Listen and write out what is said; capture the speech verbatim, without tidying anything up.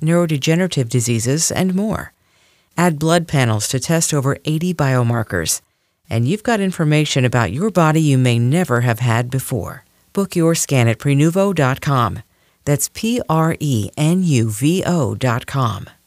neurodegenerative diseases, and more. Add blood panels to test over eighty biomarkers, and you've got information about your body you may never have had before. Book your scan at prenuvo dot com. That's P R E N U V O dot com.